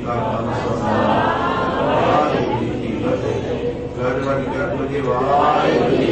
का खालसा वाहिगुरू जी की फतेह। घर वाली कर जी वाहिगुरू।